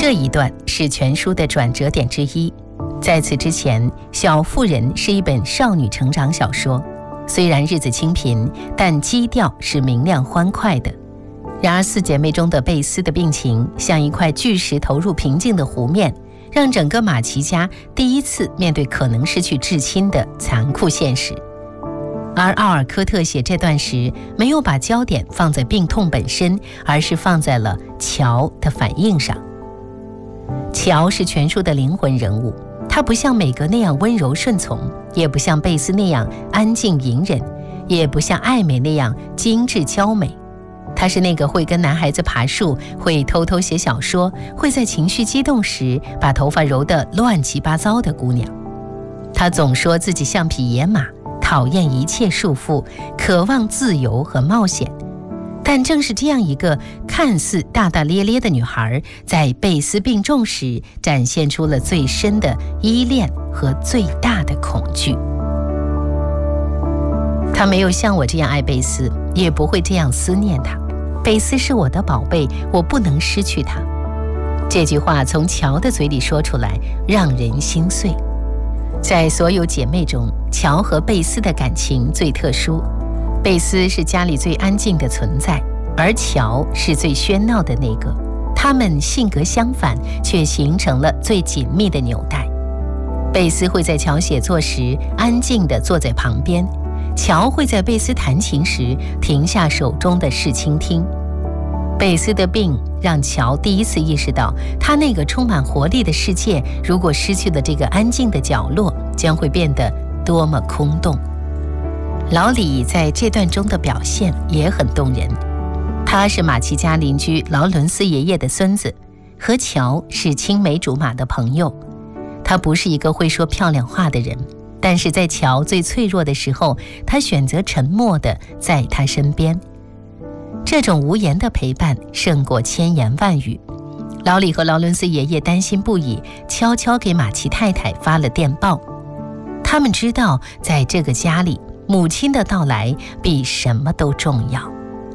这一段是全书的转折点之一。在此之前，《小妇人》是一本少女成长小说，虽然日子清贫，但基调是明亮欢快的。然而四姐妹中的贝丝的病情像一块巨石投入平静的湖面，让整个马奇家第一次面对可能失去至亲的残酷现实。而奥尔科特写这段时，没有把焦点放在病痛本身，而是放在了乔的反应上。乔是全书的灵魂人物，他不像美格那样温柔顺从，也不像贝斯那样安静隐忍，也不像艾美那样精致娇美。她是那个会跟男孩子爬树，会偷偷写小说，会在情绪激动时把头发揉得乱七八糟的姑娘。她总说自己像匹野马，讨厌一切束缚，渴望自由和冒险。但正是这样一个看似大大咧咧的女孩，在贝斯病重时展现出了最深的依恋和最大的恐惧。她没有像我这样爱贝斯，也不会这样思念她。贝斯是我的宝贝，我不能失去她。这句话从乔的嘴里说出来，让人心碎。在所有姐妹中，乔和贝斯的感情最特殊。贝斯是家里最安静的存在，而乔是最喧闹的那个。他们性格相反，却形成了最紧密的纽带。贝斯会在乔写作时安静地坐在旁边，乔会在贝斯弹琴时停下手中的事倾听。贝斯的病让乔第一次意识到，他那个充满活力的世界，如果失去了这个安静的角落，将会变得多么空洞。老李在这段中的表现也很动人。他是马奇家邻居劳伦斯爷爷的孙子，和乔是青梅竹马的朋友。他不是一个会说漂亮话的人，但是在乔最脆弱的时候，他选择沉默地在他身边。这种无言的陪伴胜过千言万语。老李和劳伦斯爷爷担心不已，悄悄给马奇太太发了电报。他们知道，在这个家里，母亲的到来比什么都重要。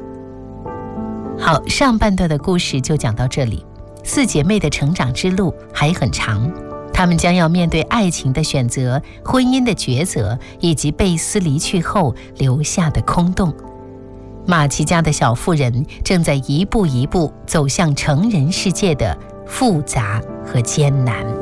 好，上半段的故事就讲到这里。四姐妹的成长之路还很长，她们将要面对爱情的选择、婚姻的抉择，以及贝斯离去后留下的空洞。马奇家的小妇人正在一步一步走向成人世界的复杂和艰难。